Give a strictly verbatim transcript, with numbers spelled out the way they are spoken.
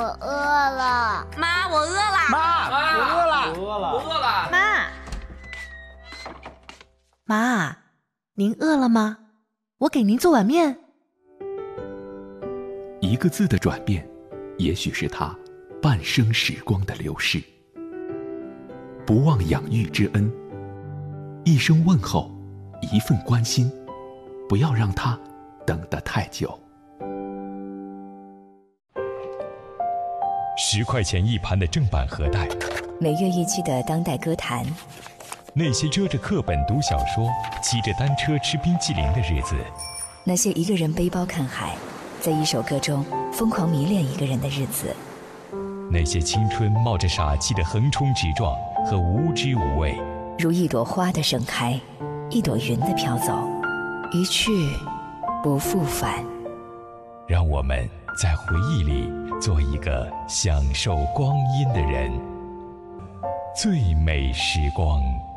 饿了。 妈，我饿了。 妈， 妈我饿了， 我饿了， 我饿了。 妈， 妈，您饿了吗？我给您做碗面。 一个字的转变，也许是他半生时光的流逝。不忘养育之恩，一声问候，一份关心，不要让他等得太久。 十块钱一盘的正版盒带， 每月一期的当代歌坛， 那些遮着课本读小说、骑着单车吃冰淇淋的日子， 那些一个人背包看海，在一首歌中疯狂迷恋一个人的日子， 那些青春冒着傻气的横冲直撞和无知无畏， 如一朵花的盛开，一朵云的飘走，一去不复返。 让我们在回忆里做一个享受光阴的人。最美时光。